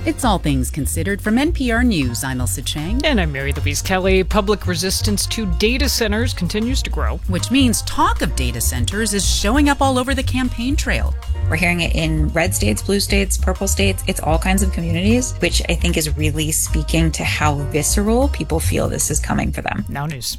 It's All Things Considered from NPR News. I'm Elsa Chang. And I'm Mary Louise Kelly. Public resistance to data centers continues to grow. Which means talk of data centers is showing up all over the campaign trail. We're hearing it in red states, blue states, purple states. It's all kinds of communities, which I think is really speaking to how visceral people feel this is coming for them. Now News.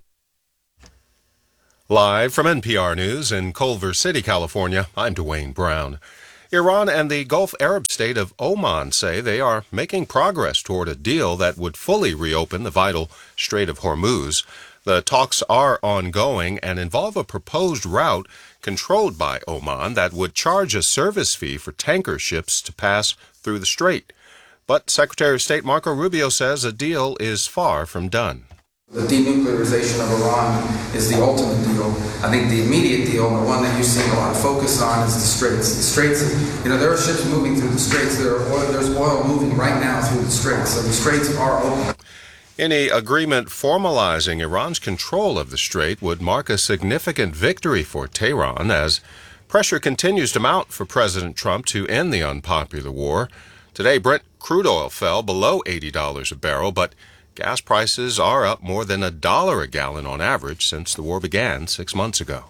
Live from NPR News in Culver City, California, I'm Dwayne Brown. Iran and the Gulf Arab state of Oman say they are making progress toward a deal that would fully reopen the vital Strait of Hormuz. The talks are ongoing and involve a proposed route controlled by Oman that would charge a service fee for tanker ships to pass through the strait. But Secretary of State Marco Rubio says a deal is far from done. The denuclearization of Iran is the ultimate deal. I think the immediate deal, the one that you see a lot of focus on, is the Straits. The Straits, there are ships moving through the Straits. There's oil moving right now through the Straits. So the Straits are open. Any agreement formalizing Iran's control of the strait would mark a significant victory for Tehran as pressure continues to mount for President Trump to end the unpopular war. Today, Brent crude oil fell below $80 a barrel, but gas prices are up more than $1 a gallon on average since the war began 6 months ago.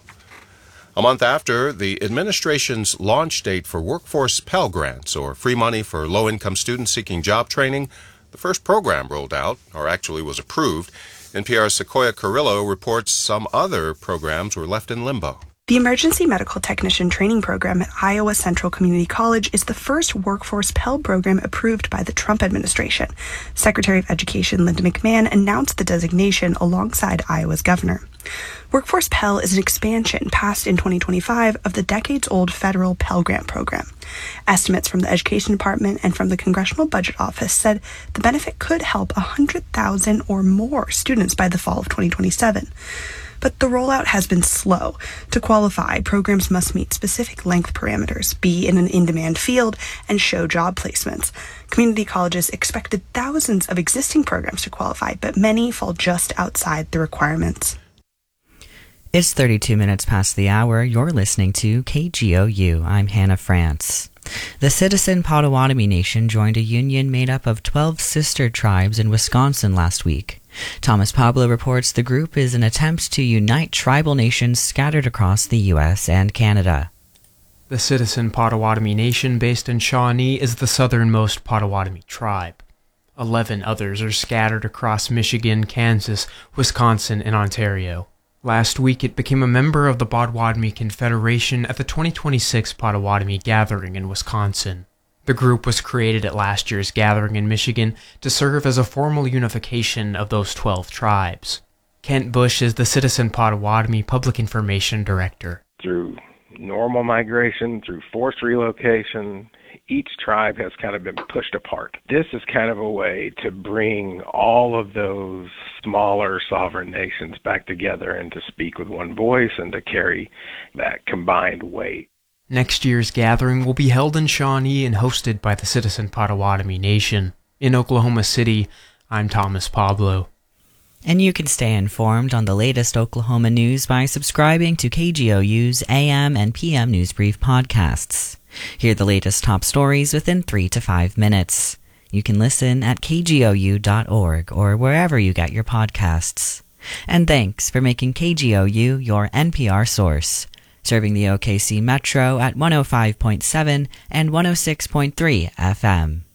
A month after the administration's launch date for workforce Pell Grants, or free money for low-income students seeking job training, the first program rolled out, or actually was approved. NPR's Sequoia Carrillo reports some other programs were left in limbo. The Emergency Medical Technician Training Program at Iowa Central Community College is the first workforce Pell program approved by the Trump administration. Secretary of Education Linda McMahon announced the designation alongside Iowa's governor. Workforce Pell is an expansion passed in 2025 of the decades-old federal Pell Grant program. Estimates from the Education Department and from the Congressional Budget Office said the benefit could help 100,000 or more students by the fall of 2027. But the rollout has been slow. To qualify, programs must meet specific length parameters, be in an in-demand field, and show job placements. Community colleges expected thousands of existing programs to qualify, but many fall just outside the requirements. It's 32 minutes past the hour. You're listening to KGOU. I'm Hannah France. The Citizen Potawatomi Nation joined a union made up of 12 sister tribes in Wisconsin last week. Thomas Pablo reports the group is an attempt to unite tribal nations scattered across the U.S. and Canada. The Citizen Potawatomi Nation, based in Shawnee, is the southernmost Potawatomi tribe. 11 others are scattered across Michigan, Kansas, Wisconsin, and Ontario. Last week, it became a member of the Potawatomi Confederation at the 2026 Potawatomi Gathering in Wisconsin. The group was created at last year's gathering in Michigan to serve as a formal unification of those 12 tribes. Kent Bush is the Citizen Potawatomi Public Information Director. Through normal migration, through forced relocation, each tribe has kind of been pushed apart. This is kind of a way to bring all of those smaller sovereign nations back together and to speak with one voice and to carry that combined weight. Next year's gathering will be held in Shawnee and hosted by the Citizen Potawatomi Nation. In Oklahoma City, I'm Thomas Pablo. And you can stay informed on the latest Oklahoma news by subscribing to KGOU's AM and PM News Brief podcasts. Hear the latest top stories within 3 to 5 minutes. You can listen at kgou.org or wherever you get your podcasts. And thanks for making KGOU your NPR source, serving the OKC Metro at 105.7 and 106.3 FM.